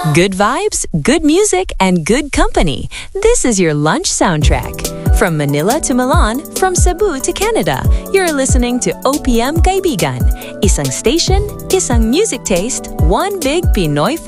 Good vibes, good music, and good company. This is your lunch soundtrack. From Manila to Milan, from Cebu to Canada, you're listening to OPM Kaibigan. Isang station, isang music taste, one big Pinoy